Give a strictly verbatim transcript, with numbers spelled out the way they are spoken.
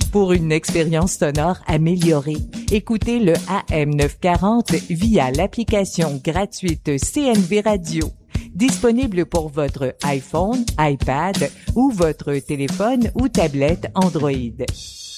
Pour une expérience sonore améliorée, écoutez le A M neuf cent quarante via l'application gratuite C N V Radio, disponible pour votre iPhone, iPad ou votre téléphone ou tablette Android.